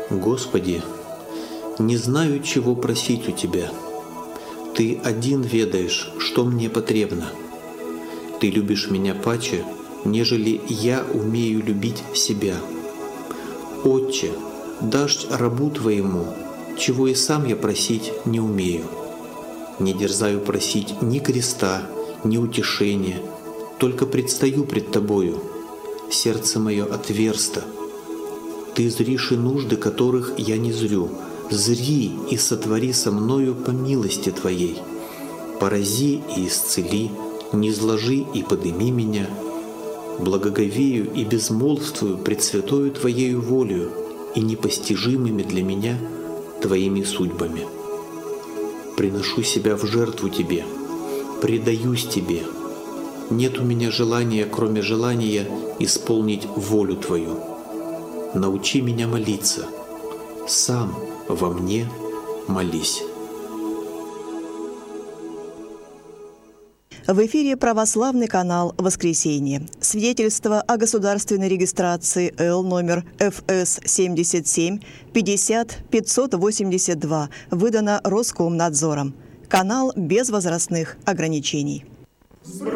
Господи, не знаю, чего просить у Тебя. Ты один ведаешь, что мне потребно. Ты любишь меня паче, нежели я умею любить себя. Отче, дашь рабу Твоему, чего и сам я просить не умею. Не дерзаю просить ни креста, ни утешения, только предстаю пред Тобою. Сердце мое отверсто. Ты зришь и нужды, которых я не зрю. Зри и сотвори со мною по милости Твоей. Порази и исцели, низложи и подыми меня. Благоговею и безмолвствую пред святою Твоею волею и непостижимыми для меня Твоими судьбами. Приношу себя в жертву Тебе, предаюсь Тебе. Нет у меня желания, кроме желания исполнить волю Твою. Научи меня молиться, сам во мне молись. В эфире православный канал «Воскресенье». Свидетельство о государственной регистрации Л номер ФС 77 50 582 выдано Роскомнадзором. Канал без возрастных ограничений.